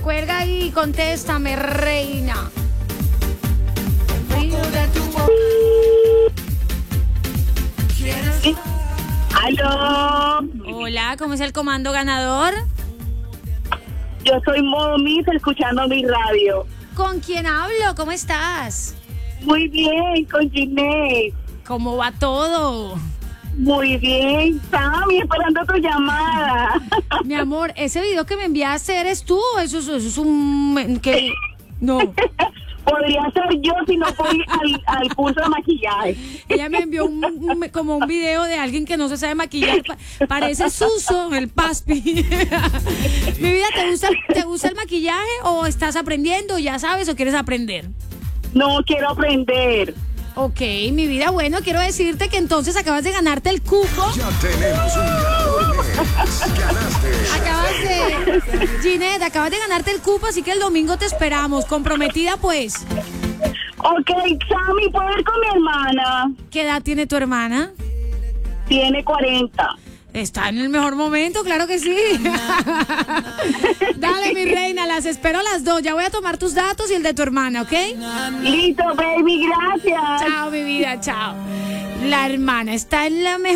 cuelga y contéstame, reina. ¡Aló! Hola, ¿cómo es el comando ganador? Yo soy Momis escuchando mi radio. ¿Con quién hablo? ¿Cómo estás? Muy bien, con Ginette. ¿Cómo va todo? Muy bien, Sammy, esperando tu llamada. Mi amor, ese video que me enviaste eres tú. Eso es un... que no. Podría ser yo si no voy al curso de maquillaje. Ella me envió como un video de alguien que no se sabe maquillar. Parece Suso, el Paspi. Mi vida, ¿te gusta el maquillaje o estás aprendiendo? ¿Ya sabes o quieres aprender? No, quiero aprender. Ok, mi vida, bueno, quiero decirte que entonces acabas de ganarte el cupo. Ya tenemos un ganador Ganaste. Ginette, acabas de ganarte el cupo, así que el domingo te esperamos. Comprometida, pues. Ok, Sammy, ¿puedo ir con mi hermana? ¿Qué edad tiene tu hermana? Tiene 40. Está en el mejor momento, claro que sí. Dale, mi reina, las espero a las 2. Ya voy a tomar tus datos y el de tu hermana, ¿ok? Listo, baby, gracias. Chao, mi vida, chao. La hermana está en la mejor